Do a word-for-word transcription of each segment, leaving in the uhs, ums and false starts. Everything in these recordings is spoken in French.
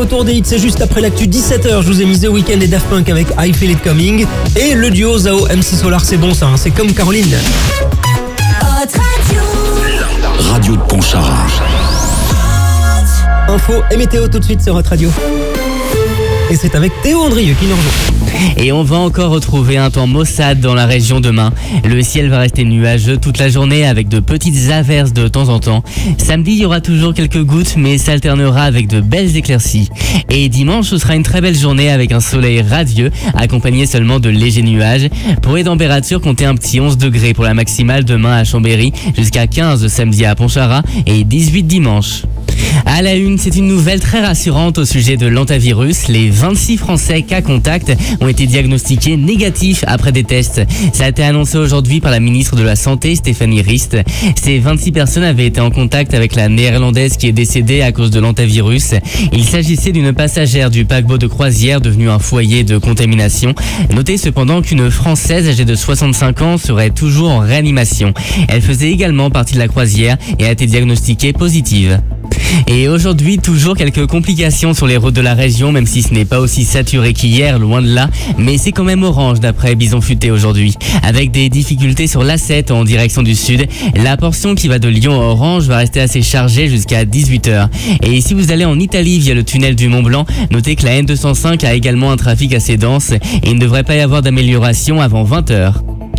retour des hits, c'est juste après l'actu dix-sept heures. Je vous ai mis The Weeknd et Daft Punk avec I Feel It Coming. Et le duo Zao M C Solar, c'est bon ça, hein, c'est comme Caroline. Radio de Pontcharra. Info et météo tout de suite sur Hot Radio. Et c'est avec Théo Andrieux qui nous rejoint. Et on va encore retrouver un temps maussade dans la région demain. Le ciel va rester nuageux toute la journée avec de petites averses de temps en temps. Samedi, il y aura toujours quelques gouttes, mais s'alternera avec de belles éclaircies. Et dimanche, ce sera une très belle journée avec un soleil radieux, accompagné seulement de légers nuages. Pour les températures, comptez un petit onze degrés pour la maximale demain à Chambéry, jusqu'à quinze samedi à Pontcharra et dix-huit dimanche. À la une, c'est une nouvelle très rassurante au sujet de l'hantavirus. Les vingt-six Français cas contact ont été diagnostiqués négatifs après des tests. Ça a été annoncé aujourd'hui par la ministre de la Santé, Stéphanie Rist. Ces vingt-six personnes avaient été en contact avec la néerlandaise qui est décédée à cause de l'hantavirus. Il s'agissait d'une passagère du paquebot de croisière devenue un foyer de contamination. Notez cependant qu'une Française âgée de soixante-cinq ans serait toujours en réanimation. Elle faisait également partie de la croisière et a été diagnostiquée positive. Et aujourd'hui, toujours quelques complications sur les routes de la région, même si ce n'est pas aussi saturé qu'hier, loin de là. Mais c'est quand même orange d'après Bison Futé aujourd'hui. Avec des difficultés sur l'A sept en direction du sud. La portion qui va de Lyon à Orange va rester assez chargée jusqu'à dix-huit heures. Et si vous allez en Italie via le tunnel du Mont Blanc, notez que la N deux cent cinq a également un trafic assez dense et il ne devrait pas y avoir d'amélioration avant vingt heures.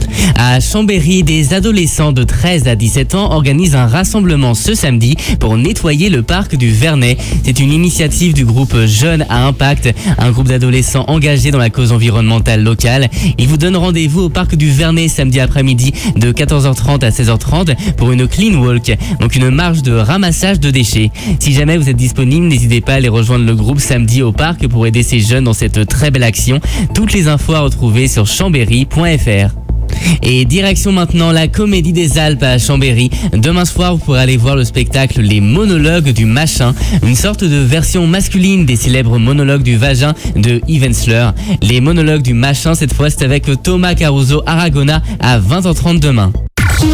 À Chambéry, des adolescents de treize à dix-sept ans organisent un rassemblement ce samedi pour nettoyer le parc du Vernet. C'est une initiative du groupe Jeunes à Impact, un groupe d'adolescents engagés dans la cause environnementale locale. Ils vous donnent rendez-vous au parc du Vernet samedi après-midi de quatorze heures trente à seize heures trente pour une clean walk, donc une marche de ramassage de déchets. Si jamais vous êtes disponible, n'hésitez pas à aller rejoindre le groupe samedi au parc pour aider ces jeunes dans cette très belle action. Toutes les infos à retrouver sur chambéry point f r. Et direction maintenant la Comédie des Alpes à Chambéry. Demain soir, vous pourrez aller voir le spectacle Les Monologues du Machin, une sorte de version masculine des célèbres monologues du vagin de Yves Ensler. Les Monologues du Machin, cette fois, c'est avec Thomas Caruso Aragona à vingt heures trente demain.